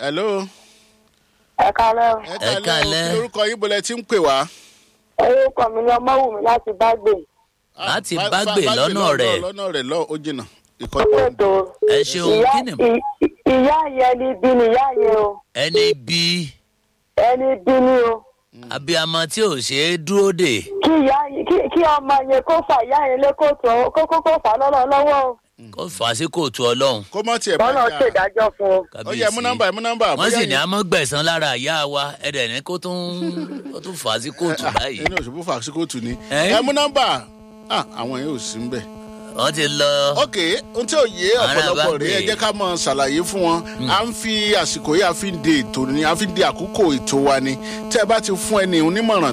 hello. ẹ kálẹ́. ẹ kálẹ́. kí lorúkọ yín bọ́lẹ̀ tí ń pè wá. orúkọ mi ni Ọmọ́wùmí láti Bágbè. láti Bágbè lọ́nà rẹ̀. lọ́nà rẹ̀ lọ ó jìnnà. ẹ ṣeun kí ni. ìyá yẹn ni bí ni ìyá yẹn o. ẹni bí. ẹni bí ni o. abiyamọ tí ò ṣe é dúró dè. kí ọmọ yẹn kó fà ìyá yẹn lé kóòtù kó fà lọ́wọ́ o. kó fà á sí kóòtù Ọlọ́run. kó mọ̀ tiẹ̀ bá jà. bọ́lá ṣèdájọ́ fún o. ó yẹ mú nọ́mbà. wọ́n sì ní a mọ́ gbẹ̀san lára ìyá wa ẹ̀dẹ̀ ní kó tún fà á sí kóòtù báyìí. ẹni òṣùpù fà á sí kóòtù ni. ẹ mú nọ́mbà àwọn yẹn ò sí ń bẹ̀. wọ́n ti lọ. ok ohun tí ò yé ọ̀pọ̀lọpọ̀ rèé ẹ jẹ́ ká mọ̀ ṣàlàyé fún wọn. à ń fi àsìkò yìí a fi ń de ètò ni a fi ń de àkókò ètò wa ni tẹ́ ẹ bá ti fún ẹni onímọ̀ràn